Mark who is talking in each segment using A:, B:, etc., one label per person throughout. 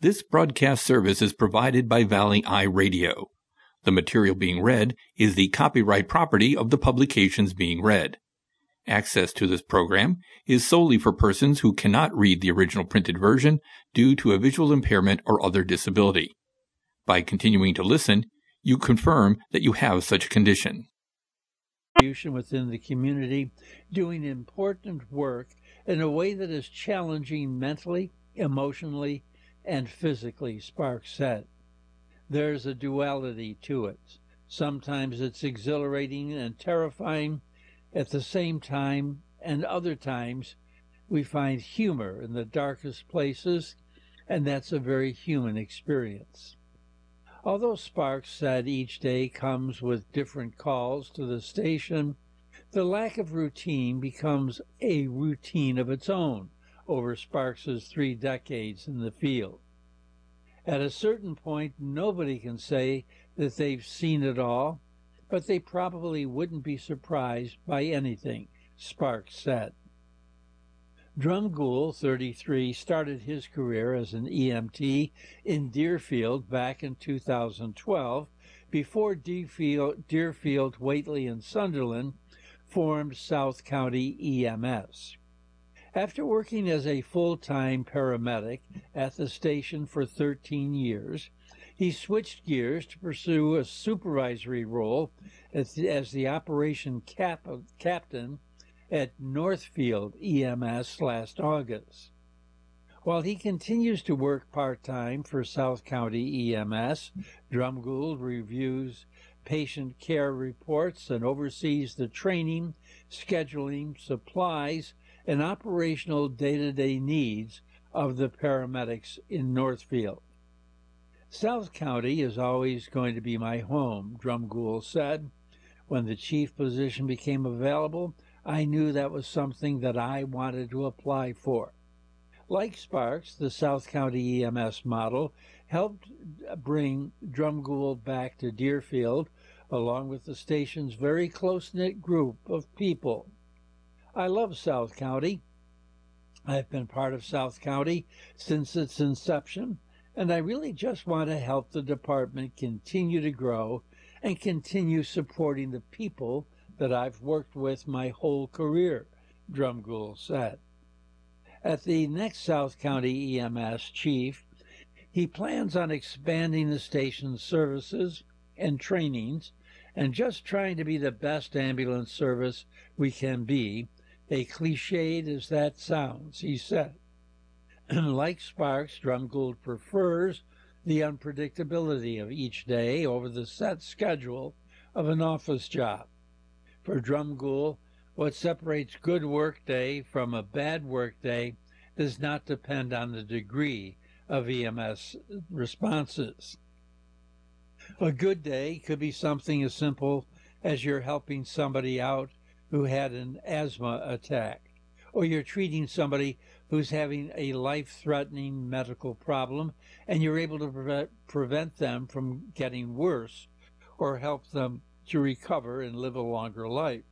A: This broadcast service is provided by Valley Eye Radio. The material being read is the copyright property of the publications being read. Access to this program is solely for persons who cannot read the original printed version due to a visual impairment or other disability. By continuing to listen, you confirm that you have such a condition.
B: Within the community, doing important work in a way that is challenging mentally, emotionally, and physically, Sparks said. There's a duality to it. Sometimes it's exhilarating and terrifying at the same time, and other times we find humor in the darkest places, and that's a very human experience. Although Sparks said each day comes with different calls to the station, the lack of routine becomes a routine of its own over Sparks's 3 decades in the field. At a certain point, nobody can say that they've seen it all, but they probably wouldn't be surprised by anything, Sparks said. Drumgoole, 33, started his career as an EMT in Deerfield back in 2012, before Deerfield, Whately, and Sunderland formed South County EMS. After working as a full-time paramedic at the station for 13 years, he switched gears to pursue a supervisory role as the operation captain at Northfield EMS last August. While he continues to work part-time for South County EMS, Drumgoole reviews patient care reports and oversees the training, scheduling, supplies, and operational day-to-day needs of the paramedics in Northfield. South County is always going to be my home, Drumgoole said. When the chief position became available, I knew that was something that I wanted to apply for. Like Sparks, the South County EMS model helped bring Drumgoole back to Deerfield, along with the station's very close-knit group of people. I love South County. I've been part of South County since its inception, and I really just want to help the department continue to grow and continue supporting the people that I've worked with my whole career, Drumgoole said. At the next South County EMS chief, he plans on expanding the station's services and trainings and just trying to be the best ambulance service we can be, a cliched as that sounds, he said. Like Sparks, Drumgoole prefers the unpredictability of each day over the set schedule of an office job. For Drumgoole, what separates good workday from a bad workday does not depend on the degree of EMS responses. A good day could be something as simple as you're helping somebody out who had an asthma attack, or you're treating somebody who's having a life-threatening medical problem, and you're able to prevent them from getting worse or help them to recover and live a longer life.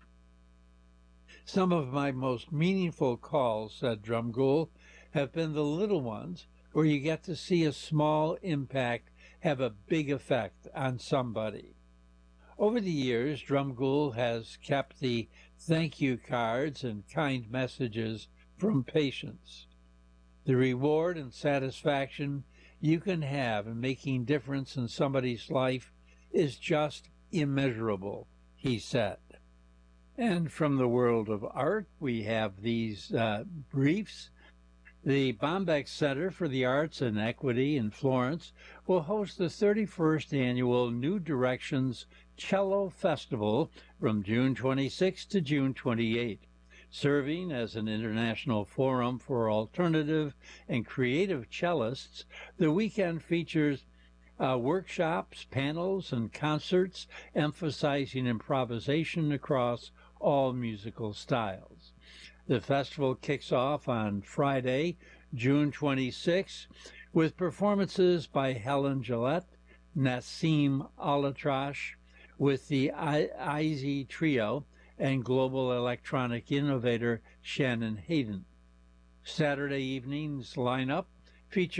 B: Some of my most meaningful calls, said Drumgoole, have been the little ones where you get to see a small impact have a big effect on somebody. Over the years, Drumgoole has kept the thank you cards and kind messages from patients. The reward and satisfaction you can have in making difference in somebody's life is just immeasurable, he said. And from the world of art, we have these briefs. The Bombyx Center for the Arts and Equity in Florence will host the 31st annual New Directions Cello Festival from June 26 to June 28. Serving as an international forum for alternative and creative cellists, the weekend features workshops, panels, and concerts emphasizing improvisation across all musical styles. The festival kicks off on Friday, June 26, with performances by Helen Gillette, Nassim Alatrash, with the Izzy Trio, and global electronic innovator Shannon Hayden. Saturday evening's lineup features